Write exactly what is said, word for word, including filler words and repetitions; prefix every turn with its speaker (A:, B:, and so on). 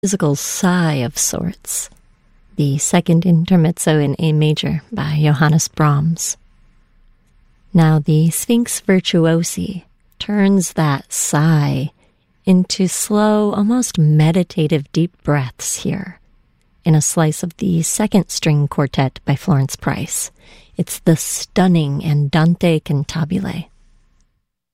A: musical sigh of sorts, the second intermezzo in A major by Johannes Brahms. Now the Sphinx Virtuosi turns that sigh into slow, almost meditative deep breaths here in a slice of the second string quartet by Florence Price. It's the stunning Andante Cantabile.